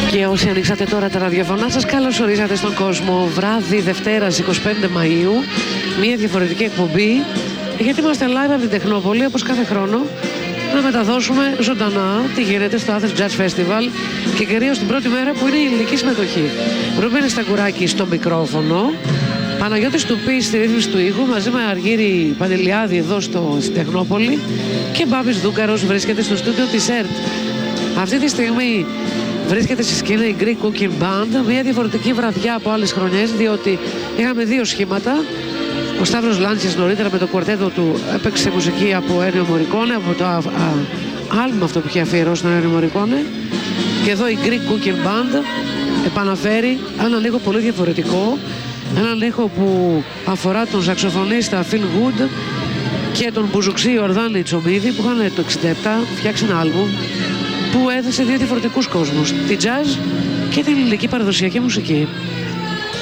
Και όσοι ανοίξατε τώρα τα ραδιοφωνά σας, καλώς ορίσατε στον κόσμο. Βράδυ Δευτέρας 25 Μαΐου, μια διαφορετική εκπομπή, γιατί είμαστε live από την Τεχνόπολη, όπως κάθε χρόνο, να μεταδώσουμε ζωντανά τι γίνεται στο Athens Jazz Festival και κυρίως την πρώτη μέρα που είναι η ελληνική συμμετοχή. Ρούμπεν Σταγκουράκη στο μικρόφωνο, Παναγιώτης Τουπής στη ρύθμιση του ήχου, μαζί με Αργύρη Παντελιάδη εδώ στην Τεχνόπολη και Μπάμπης Δούκαρος βρίσκεται στο στούντιο της ΕΡΤ. Αυτή τη στιγμή βρίσκεται στη σκηνή η Greek Cooking Band, μια διαφορετική βραδιά από άλλες χρονιές, διότι είχαμε δύο σχήματα. Ο Σταύρος Λάντσης νωρίτερα με το κουαρτέτο του έπαιξε μουσική από Ένιο Μωρικόνε, από το άλμπum αυτό που είχε αφιερώσει τον Ένιο Μωρικόνε. Και εδώ η Greek Cooking Band επαναφέρει έναν ήχο πολύ διαφορετικό, έναν ήχο που αφορά τον σαξοφωνίστα Phil Wood και τον μπουζουξή Ορδάνη Τσομίδη, που είχαν το 1967 φτιάξει ένα άλμπum που έθεσε δύο διαφορετικούς κόσμους, τη jazz και την ελληνική παραδοσιακή μουσική.